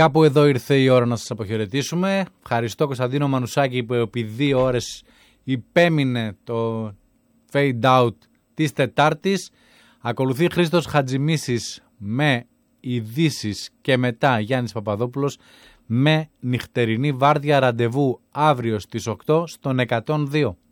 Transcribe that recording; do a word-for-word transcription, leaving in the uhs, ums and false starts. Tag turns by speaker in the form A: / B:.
A: Κάπου εδώ ήρθε η ώρα να σας αποχαιρετήσουμε. Ευχαριστώ Κωνσταντίνο Μανουσάκη που επί δύο ώρες υπέμεινε το fade out της Τετάρτης. Ακολουθεί Χρήστος Χατζημίσης με ειδήσεις και μετά Γιάννης Παπαδόπουλος με νυχτερινή βάρδια, ραντεβού αύριο στις οκτώ στον εκατόν δύο.